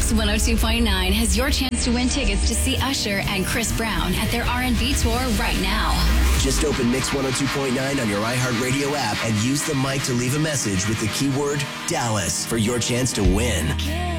Mix 102.9 has your chance to win tickets to see Usher and Chris Brown at their R&B tour right now. Just open Mix 102.9 on your iHeartRadio app and use the mic to leave a message with the keyword Dallas for your chance to win.